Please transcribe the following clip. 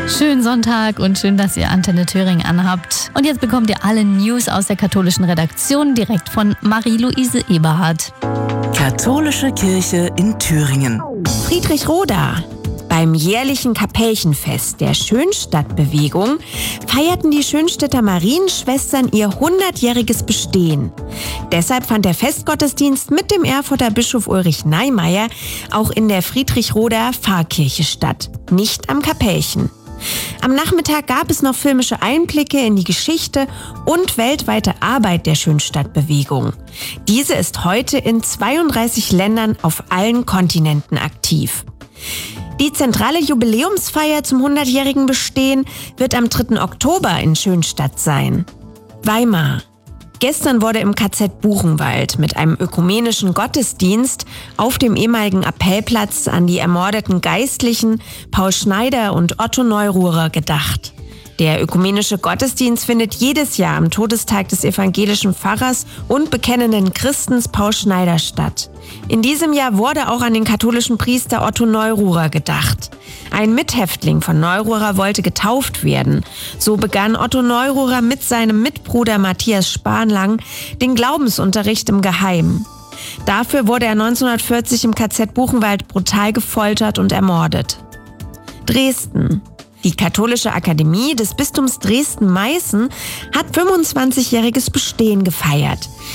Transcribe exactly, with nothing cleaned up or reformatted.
Schönen Sonntag und schön, dass ihr Antenne Thüringen anhabt. Und jetzt bekommt ihr alle News aus der katholischen Redaktion direkt von Marie-Louise Eberhardt. Katholische Kirche in Thüringen. Friedrichroda. Beim jährlichen Kapelchenfest der Schönstadtbewegung feierten die Schönstädter Marienschwestern ihr hundertjähriges Bestehen. Deshalb fand der Festgottesdienst mit dem Erfurter Bischof Ulrich Neimeyer auch in der Friedrichroder Pfarrkirche statt, nicht am Kapellchen. Am Nachmittag gab es noch filmische Einblicke in die Geschichte und weltweite Arbeit der Schönstadtbewegung. Diese ist heute in zweiunddreißig Ländern auf allen Kontinenten aktiv. Die zentrale Jubiläumsfeier zum hundertjährigen Bestehen wird am dritten Oktober in Schönstadt sein. Weimar. Gestern wurde im K Z Buchenwald mit einem ökumenischen Gottesdienst auf dem ehemaligen Appellplatz an die ermordeten Geistlichen Paul Schneider und Otto Neururer gedacht. Der ökumenische Gottesdienst findet jedes Jahr am Todestag des evangelischen Pfarrers und bekennenden Christens Paul Schneider statt. In diesem Jahr wurde auch an den katholischen Priester Otto Neururer gedacht. Ein Mithäftling von Neururer wollte getauft werden. So begann Otto Neururer mit seinem Mitbruder Matthias Spanlang den Glaubensunterricht im Geheimen. Dafür wurde er neunzehnhundertvierzig im K Z Buchenwald brutal gefoltert und ermordet. Dresden. Die Katholische Akademie des Bistums Dresden-Meißen hat fünfundzwanzigjähriges Bestehen gefeiert.